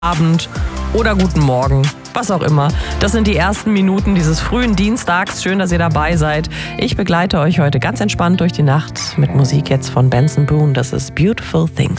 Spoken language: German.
Abend oder guten Morgen, was auch immer. Das sind die ersten Minuten dieses frühen Dienstags. Schön, dass ihr dabei seid. Ich begleite euch heute ganz entspannt durch die Nacht mit Musik jetzt von Benson Boone. Das ist Beautiful Things.